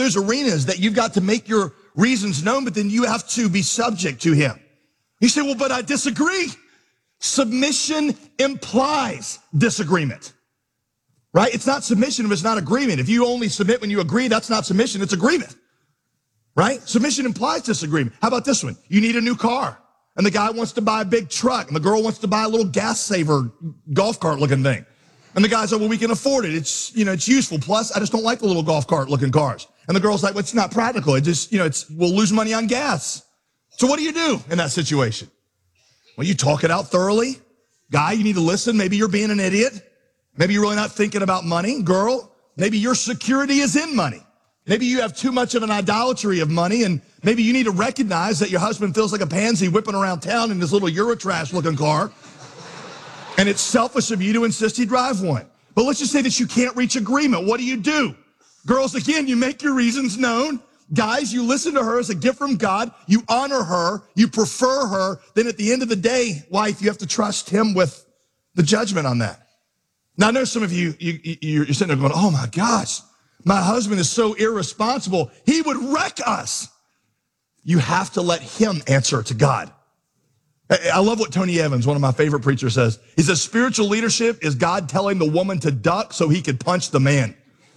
there's arenas that you've got to make your reasons known, but then you have to be subject to him. You say, well, but I disagree. Submission implies disagreement, right? It's not submission if it's not agreement. If you only submit when you agree, that's not submission, it's agreement, right? Submission implies disagreement. How about this one? You need a new car, and the guy wants to buy a big truck, and the girl wants to buy a little gas saver golf cart looking thing. And the guy's like, well, we can afford it. It's useful. Plus, I just don't like the little golf cart looking cars. And the girl's like, well, it's not practical. It just, we'll lose money on gas. So what do you do in that situation? Well, you talk it out thoroughly. Guy, you need to listen. Maybe you're being an idiot. Maybe you're really not thinking about money. Girl, maybe your security is in money. Maybe you have too much of an idolatry of money, and maybe you need to recognize that your husband feels like a pansy whipping around town in this little Eurotrash looking car. And it's selfish of you to insist he drive one. But let's just say that you can't reach agreement. What do? Girls, again, you make your reasons known. Guys, you listen to her as a gift from God. You honor her. You prefer her. Then at the end of the day, wife, you have to trust him with the judgment on that. Now, I know some of you're sitting there going, oh my gosh, my husband is so irresponsible. He would wreck us. You have to let him answer to God. I love what Tony Evans, one of my favorite preachers, says. He says, spiritual leadership is God telling the woman to duck so he could punch the man.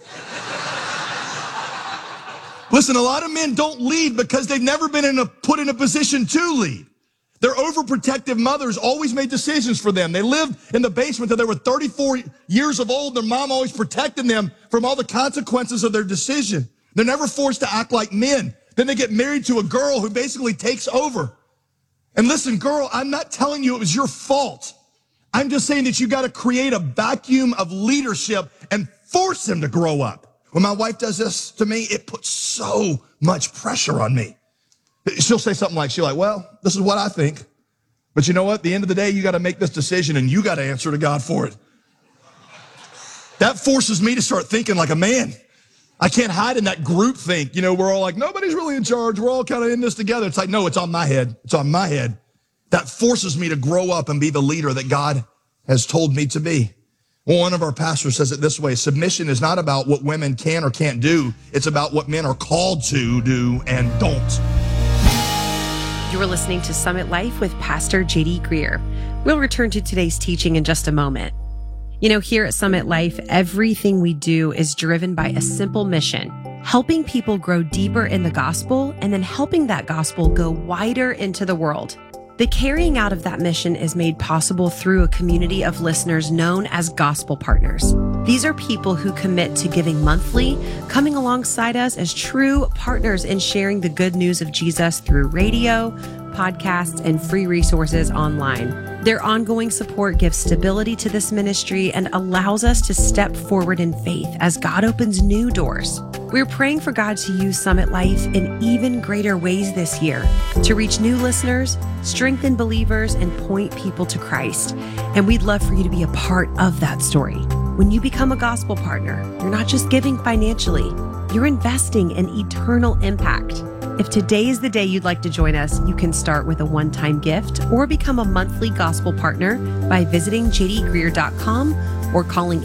Listen, a lot of men don't lead because they've never been put in a position to lead. Their overprotective mothers always made decisions for them. They lived in the basement until they were 34 years of old. Their mom always protected them from all the consequences of their decision. They're never forced to act like men. Then they get married to a girl who basically takes over. And listen, girl, I'm not telling you it was your fault. I'm just saying that you got to create a vacuum of leadership and force him to grow up. When my wife does this to me, it puts so much pressure on me. She'll say something like, well, this is what I think. But you know what? At the end of the day, you got to make this decision and you got to answer to God for it. That forces me to start thinking like a man. I can't hide in that group think. We're all like, nobody's really in charge. We're all kind of in this together. It's like, no, it's on my head. It's on my head. That forces me to grow up and be the leader that God has told me to be. Well, one of our pastors says it this way: submission is not about what women can or can't do. It's about what men are called to do and don't. You are listening to Summit Life with Pastor J.D. Greear. We'll return to today's teaching in just a moment. Here at Summit Life, everything we do is driven by a simple mission: helping people grow deeper in the gospel and then helping that gospel go wider into the world. The carrying out of that mission is made possible through a community of listeners known as gospel partners. These are people who commit to giving monthly, coming alongside us as true partners in sharing the good news of Jesus through radio, podcasts, and free resources online. Their ongoing support gives stability to this ministry and allows us to step forward in faith as God opens new doors. We're praying for God to use Summit Life in even greater ways this year to reach new listeners, strengthen believers, and point people to Christ. And we'd love for you to be a part of that story. When you become a gospel partner, you're not just giving financially, you're investing in eternal impact. If today is the day you'd like to join us, you can start with a one-time gift or become a monthly gospel partner by visiting jdgreear.com or calling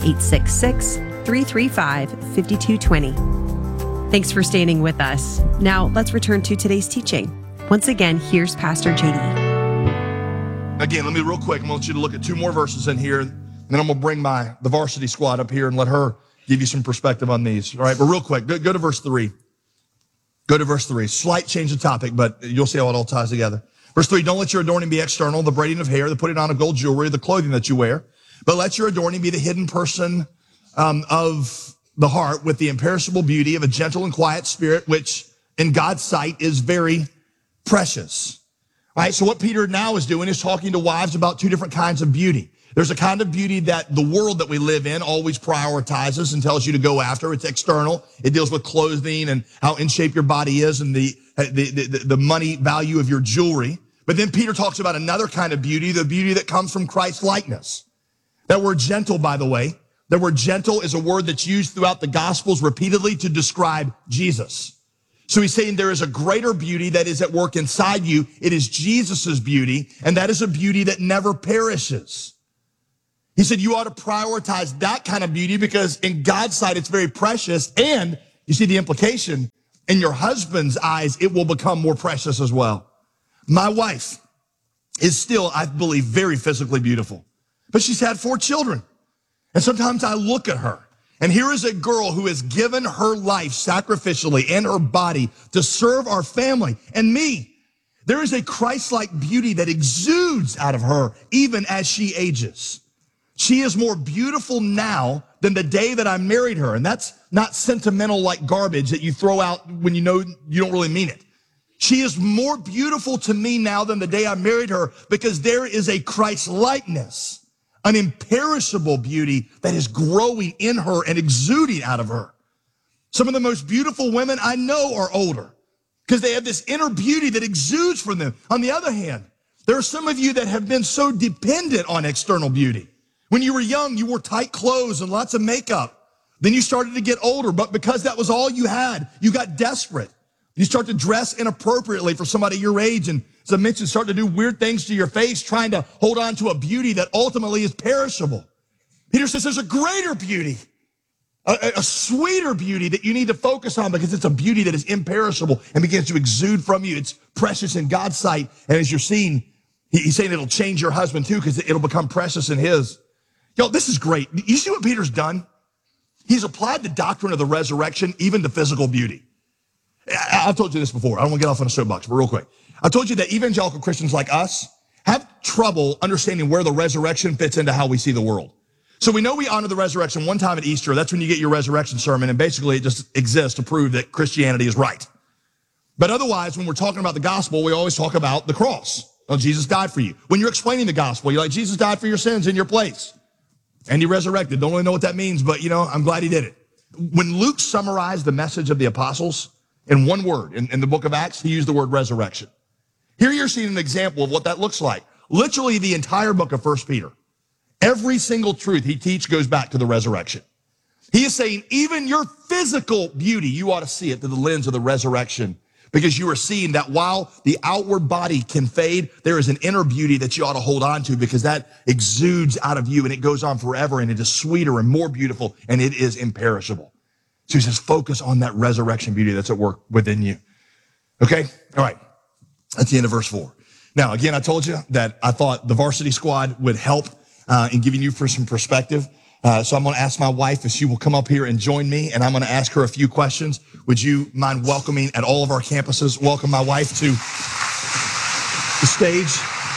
866-335-5220. Thanks for standing with us. Now let's return to today's teaching. Once again, here's Pastor JD. Again, let me real quick, I want you to look at two more verses in here, and then I'm going to bring the varsity squad up here and let her give you some perspective on these. All right, but real quick, go to verse 3. Go to verse 3. Slight change of topic, but you'll see how it all ties together. Verse 3, don't let your adorning be external, the braiding of hair, the putting on of gold jewelry, the clothing that you wear, but let your adorning be the hidden person of the heart with the imperishable beauty of a gentle and quiet spirit, which in God's sight is very precious. All right, so what Peter now is doing is talking to wives about two different kinds of beauty. There's a kind of beauty that the world that we live in always prioritizes and tells you to go after. It's external. It deals with clothing and how in shape your body is and the money value of your jewelry. But then Peter talks about another kind of beauty, the beauty that comes from Christ's likeness. That word gentle, by the way, the word gentle is a word that's used throughout the Gospels repeatedly to describe Jesus. So he's saying there is a greater beauty that is at work inside you. It is Jesus's beauty, and that is a beauty that never perishes. He said you ought to prioritize that kind of beauty because in God's sight it's very precious, and you see the implication? In your husband's eyes, it will become more precious as well. My wife is still, I believe, very physically beautiful, but she's had 4 children. And sometimes I look at her, and here is a girl who has given her life sacrificially and her body to serve our family and me. There is a Christ-like beauty that exudes out of her even as she ages. She is more beautiful now than the day that I married her. And that's not sentimental like garbage that you throw out when you know you don't really mean it. She is more beautiful to me now than the day I married her because there is a Christ-likeness, an imperishable beauty that is growing in her and exuding out of her. Some of the most beautiful women I know are older because they have this inner beauty that exudes from them. On the other hand, there are some of you that have been so dependent on external beauty. When you were young, you wore tight clothes and lots of makeup. Then you started to get older, but because that was all you had, you got desperate. You start to dress inappropriately for somebody your age, and as I mentioned, start to do weird things to your face, trying to hold on to a beauty that ultimately is perishable. Peter says there's a greater beauty, a sweeter beauty that you need to focus on because it's a beauty that is imperishable and begins to exude from you. It's precious in God's sight, and as you're seeing, he's saying it'll change your husband too because it'll become precious in his. Yo, this is great. You see what Peter's done? He's applied the doctrine of the resurrection even to physical beauty. I've told you this before. I don't want to get off on a soapbox, but real quick. I told you that evangelical Christians like us have trouble understanding where the resurrection fits into how we see the world. So we know we honor the resurrection one time at Easter. That's when you get your resurrection sermon, and basically it just exists to prove that Christianity is right. But otherwise, when we're talking about the gospel, we always talk about the cross. Oh, Jesus died for you. When you're explaining the gospel, you're like, Jesus died for your sins in your place. And he resurrected. Don't really know what that means, but I'm glad he did it. When Luke summarized the message of the apostles in one word in the book of Acts, he used the word resurrection. Here you're seeing an example of what that looks like. Literally the entire book of 1 Peter. Every single truth he teaches goes back to the resurrection. He is saying even your physical beauty, you ought to see it through the lens of the resurrection. Because you are seeing that while the outward body can fade, there is an inner beauty that you ought to hold on to because that exudes out of you and it goes on forever and it is sweeter and more beautiful and it is imperishable. So he says, focus on that resurrection beauty that's at work within you. Okay? All right. That's the end of verse 4. Now, again, I told you that I thought the varsity squad would help in giving you some perspective. So I'm going to ask my wife if she will come up here and join me, and I'm going to ask her a few questions. Would you mind welcoming at all of our campuses? Welcome my wife to the stage.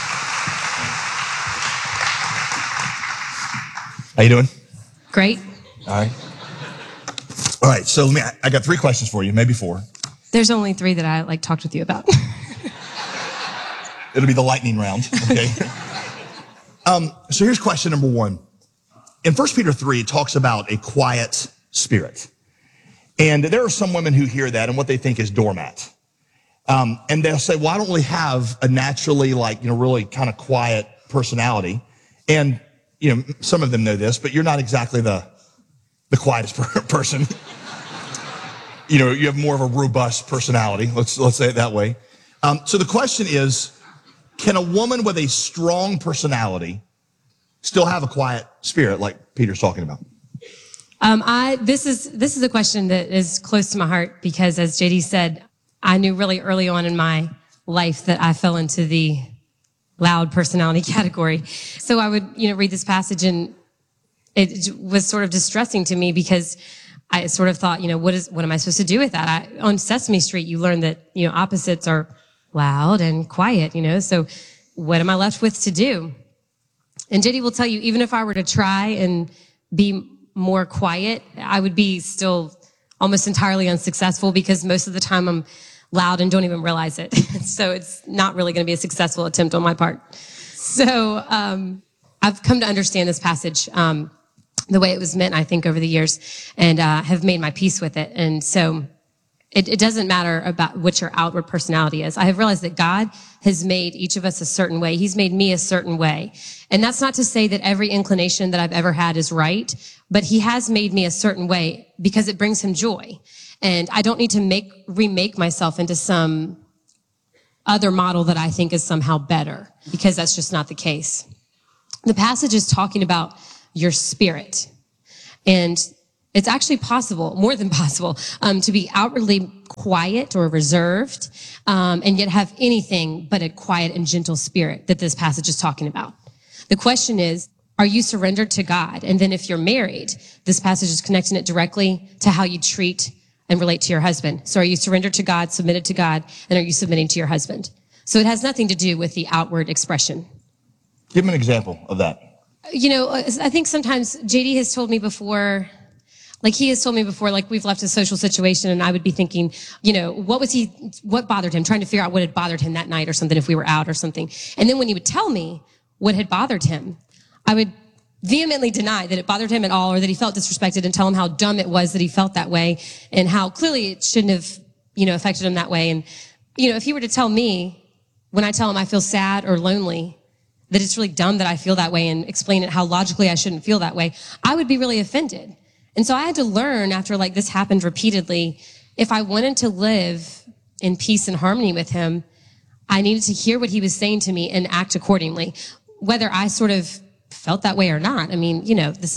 How you doing? Great. All right. All right. So I got 3 questions for you, maybe 4. There's only 3 that I talked with you about. It'll be the lightning round. Okay. So here's question number 1. In 1 Peter 3, it talks about a quiet spirit. And there are some women who hear that and what they think is doormat. And they'll say, well, I don't really have a naturally really kind of quiet personality. And, some of them know this, but you're not exactly the quietest person. You have more of a robust personality. Let's say it that way. So the question is, can a woman with a strong personality still have a quiet spirit like Peter's talking about? This is a question that is close to my heart because, as JD said, I knew really early on in my life that I fell into the loud personality category. So I would, read this passage, and it was sort of distressing to me because I sort of thought, what am I supposed to do with that? On Sesame Street, you learn that, opposites are loud and quiet, so what am I left with to do? And JD will tell you, even if I were to try and be more quiet, I would be still almost entirely unsuccessful because most of the time I'm loud and don't even realize it. So it's not really going to be a successful attempt on my part. So I've come to understand this passage the way it was meant, I think, over the years, and have made my peace with it. And so it doesn't matter about what your outward personality is. I have realized that God has made each of us a certain way. He's made me a certain way. And that's not to say that every inclination that I've ever had is right, but he has made me a certain way because it brings him joy. And I don't need to remake myself into some other model that I think is somehow better, because that's just not the case. The passage is talking about your spirit. And It's actually possible, more than possible, to be outwardly quiet or reserved, and yet have anything but a quiet and gentle spirit that this passage is talking about. The question is, are you surrendered to God? And then if you're married, this passage is connecting it directly to how you treat and relate to your husband. So are you surrendered to God, submitted to God, and are you submitting to your husband? So it has nothing to do with the outward expression. Give me an example of that. You know, I think sometimes JD has told me before, like we've left a social situation and I would be thinking, you know, what bothered him, trying to figure out what had bothered him that night or something if we were out or something. And then when he would tell me what had bothered him, I would vehemently deny that it bothered him at all or that he felt disrespected and tell him how dumb it was that he felt that way and how clearly it shouldn't have, you know, affected him that way. And, you know, if he were to tell me when I tell him I feel sad or lonely, that it's really dumb that I feel that way and explain it how logically I shouldn't feel that way, I would be really offended. And so I had to learn after like this happened repeatedly, if I wanted to live in peace and harmony with him, I needed to hear what he was saying to me and act accordingly, whether I sort of felt that way or not. I mean, you know, it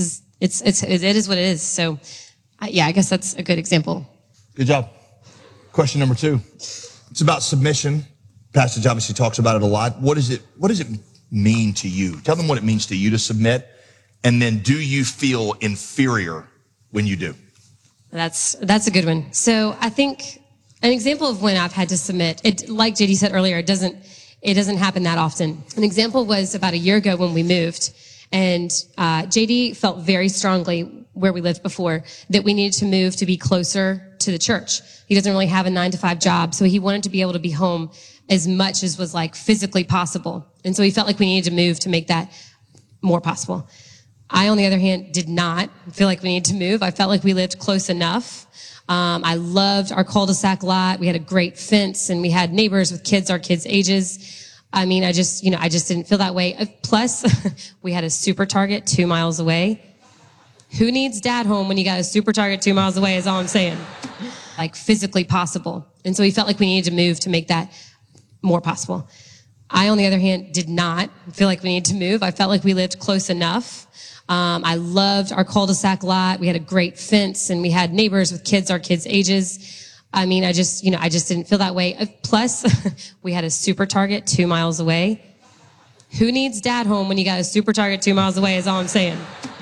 is what it is. So yeah, I guess that's a good example. Good job. Question number 2. It's about submission. Passage obviously talks about it a lot. What does it mean to you? Tell them what it means to you to submit. And then do you feel inferior when you do? That's a good one. So I think an example of when I've had to submit, like JD said earlier, it doesn't happen that often. An example was about a year ago when we moved, and JD felt very strongly where we lived before that we needed to move to be closer to the church. He doesn't really have a 9-to-5 job, so he wanted to be able to be home as much as was like physically possible. And so he felt like we needed to move to make that more possible. I, on the other hand, did not feel like we needed to move. I felt like we lived close enough. I loved our cul-de-sac lot. We had a great fence and we had neighbors with kids our kids' ages. I mean, I just didn't feel that way. Plus, we had a Super Target 2 miles away. Who needs dad home when you got a Super Target 2 miles away is all I'm saying. Like physically possible. And so we felt like we needed to move to make that more possible. I, on the other hand, did not feel like we needed to move. I felt like we lived close enough. I loved our cul-de-sac lot. We had a great fence and we had neighbors with kids our kids' ages. I mean, I just didn't feel that way. Plus, we had a Super Target 2 miles away. Who needs dad home when you got a Super Target 2 miles away is all I'm saying.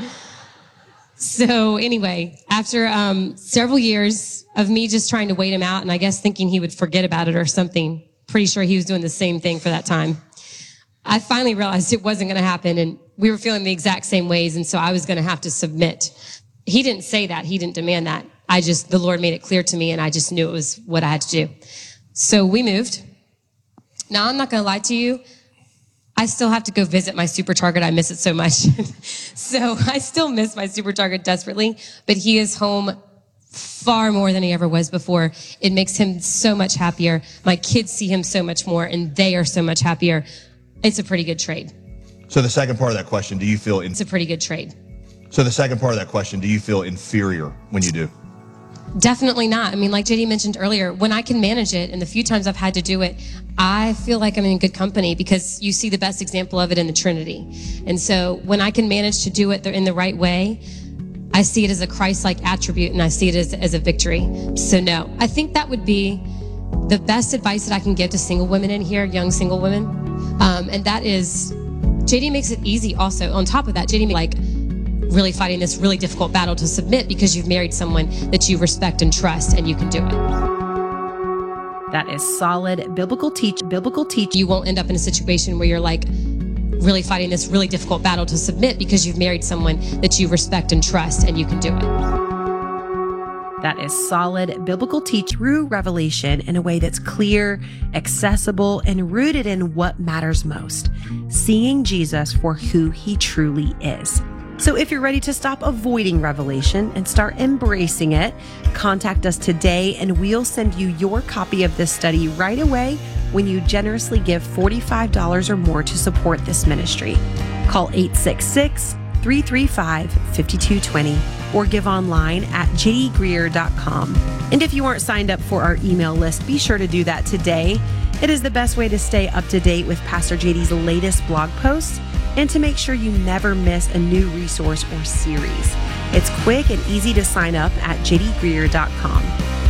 So anyway, after several years of me just trying to wait him out and I guess thinking he would forget about it or something, pretty sure he was doing the same thing for that time, I finally realized it wasn't going to happen and we were feeling the exact same ways, and so I was going to have to submit. He didn't say that. He didn't demand that. The Lord made it clear to me, and I just knew it was what I had to do. So we moved. Now, I'm not going to lie to you. I still have to go visit my Super Target. I miss it so much. So I still miss my Super Target desperately, but he is home far more than he ever was before. It makes him so much happier. My kids see him so much more, and they are so much happier. It's a pretty good trade. So the second part of that question, do you feel... It's a pretty good trade. So the second part of that question, do you feel inferior when you do? Definitely not. I mean, like JD mentioned earlier, when I can manage it and the few times I've had to do it, I feel like I'm in good company because you see the best example of it in the Trinity. And so when I can manage to do it in the right way, I see it as a Christ-like attribute and I see it as a victory. So no, I think that would be the best advice that I can give to single women in here, young single women. And that is, JD makes it easy also. On top of that, JD really fighting this really difficult battle to submit because you've married someone that you respect and trust and you can do it. That is solid biblical teach. You won't end up in a situation where you're like really fighting this really difficult battle to submit because you've married someone that you respect and trust and you can do it. That is solid biblical teach through revelation in a way that's clear, accessible, and rooted in what matters most, seeing Jesus for who he truly is. So if you're ready to stop avoiding revelation and start embracing it, contact us today and we'll send you your copy of this study right away when you generously give $45 or more to support this ministry. Call 866-335-5220 or give online at jdgreear.com. And if you aren't signed up for our email list, be sure to do that today. It is the best way to stay up to date with Pastor JD's latest blog posts and to make sure you never miss a new resource or series. It's quick and easy to sign up at jdgreer.com.